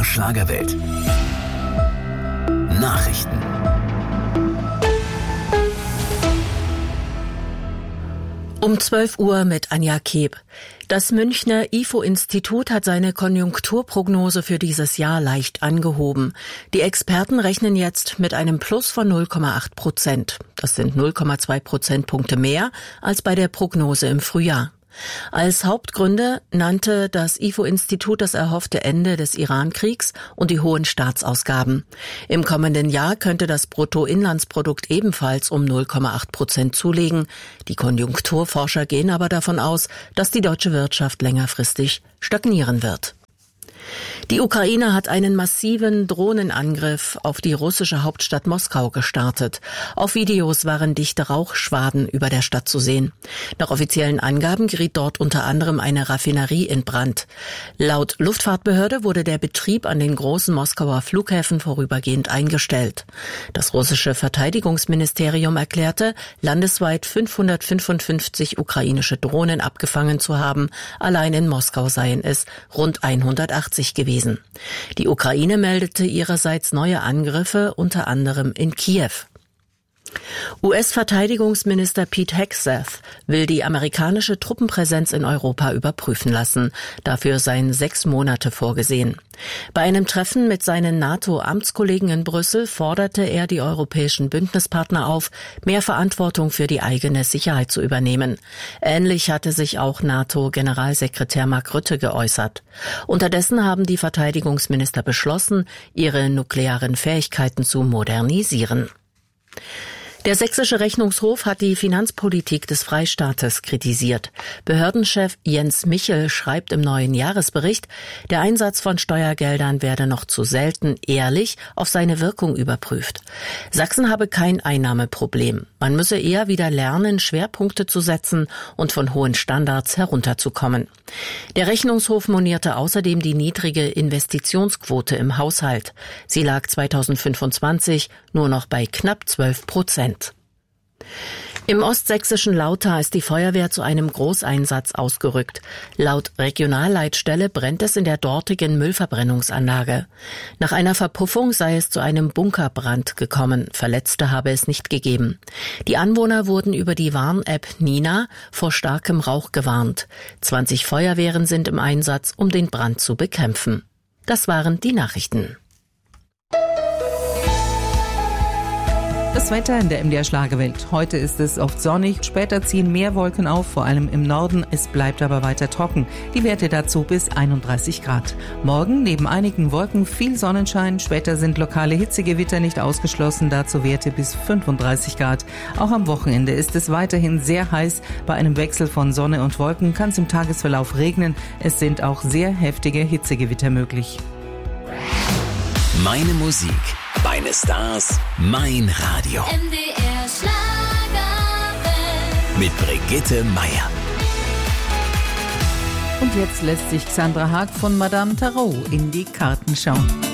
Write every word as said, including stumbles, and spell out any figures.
Schlagerwelt. Nachrichten. Um zwölf Uhr mit Anja Keb. Das Münchner I F O-Institut hat seine Konjunkturprognose für dieses Jahr leicht angehoben. Die Experten rechnen jetzt mit einem Plus von null Komma acht Prozent. Das sind null Komma zwei Prozentpunkte mehr als bei der Prognose im Frühjahr. Als Hauptgründe nannte das I F O-Institut das erhoffte Ende des Iran-Kriegs und die hohen Staatsausgaben. Im kommenden Jahr könnte das Bruttoinlandsprodukt ebenfalls um null Komma acht Prozent zulegen. Die Konjunkturforscher gehen aber davon aus, dass die deutsche Wirtschaft längerfristig stagnieren wird. Die Ukraine hat einen massiven Drohnenangriff auf die russische Hauptstadt Moskau gestartet. Auf Videos waren dichte Rauchschwaden über der Stadt zu sehen. Nach offiziellen Angaben geriet dort unter anderem eine Raffinerie in Brand. Laut Luftfahrtbehörde wurde der Betrieb an den großen Moskauer Flughäfen vorübergehend eingestellt. Das russische Verteidigungsministerium erklärte, landesweit fünfhundertfünfundfünfzig ukrainische Drohnen abgefangen zu haben. Allein in Moskau seien es rund hundertachtzig gewesen. Die Ukraine meldete ihrerseits neue Angriffe, unter anderem in Kiew. U S-Verteidigungsminister Pete Hegseth will die amerikanische Truppenpräsenz in Europa überprüfen lassen. Dafür seien sechs Monate vorgesehen. Bei einem Treffen mit seinen NATO-Amtskollegen in Brüssel forderte er die europäischen Bündnispartner auf, mehr Verantwortung für die eigene Sicherheit zu übernehmen. Ähnlich hatte sich auch NATO-Generalsekretär Mark Rutte geäußert. Unterdessen haben die Verteidigungsminister beschlossen, ihre nuklearen Fähigkeiten zu modernisieren. Der sächsische Rechnungshof hat die Finanzpolitik des Freistaates kritisiert. Behördenchef Jens Michel schreibt im neuen Jahresbericht, der Einsatz von Steuergeldern werde noch zu selten ehrlich auf seine Wirkung überprüft. Sachsen habe kein Einnahmeproblem. Man müsse eher wieder lernen, Schwerpunkte zu setzen und von hohen Standards herunterzukommen. Der Rechnungshof monierte außerdem die niedrige Investitionsquote im Haushalt. Sie lag zweitausendfünfundzwanzig nur noch bei knapp zwölf Prozent. Im ostsächsischen Lauter ist die Feuerwehr zu einem Großeinsatz ausgerückt. Laut Regionalleitstelle brennt es in der dortigen Müllverbrennungsanlage. Nach einer Verpuffung sei es zu einem Bunkerbrand gekommen. Verletzte habe es nicht gegeben. Die Anwohner wurden über die Warn-App Nina vor starkem Rauch gewarnt. zwanzig Feuerwehren sind im Einsatz, um den Brand zu bekämpfen. Das waren die Nachrichten. Das Wetter in der M D R Schlagerwelt. Heute ist es oft sonnig, später ziehen mehr Wolken auf, vor allem im Norden. Es bleibt aber weiter trocken. Die Werte dazu bis einunddreißig Grad. Morgen neben einigen Wolken viel Sonnenschein. Später sind lokale Hitzegewitter nicht ausgeschlossen, dazu Werte bis fünfunddreißig Grad. Auch am Wochenende ist es weiterhin sehr heiß. Bei einem Wechsel von Sonne und Wolken kann es im Tagesverlauf regnen. Es sind auch sehr heftige Hitzegewitter möglich. Meine Musik, meine Stars, mein Radio. M D R Schlagerwelt. Mit Brigitte Meier. Und jetzt lässt sich Xandra Haag von Madame Tarot in die Karten schauen.